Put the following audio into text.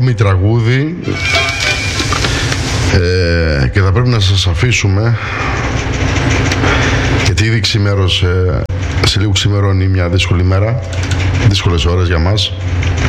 ακόμη τραγούδι και θα πρέπει να σας αφήσουμε, γιατί ήδη ξημέρωσε, σε λίγο ξημερώνει μια δύσκολη μέρα, δύσκολες ώρες για μας.